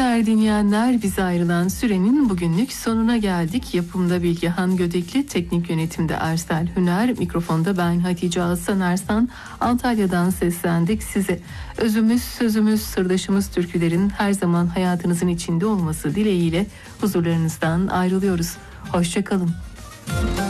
Değerli dinleyenler, bize ayrılan sürenin bugünlük sonuna geldik. Yapımda Bilgehan Gödekli, teknik yönetimde Ersel Hüner, mikrofonda ben Hatice Alsan Ersan. Antalya'dan seslendik size. Özümüz, sözümüz, sırdaşımız türkülerin her zaman hayatınızın içinde olması dileğiyle huzurlarınızdan ayrılıyoruz. Hoşça kalın.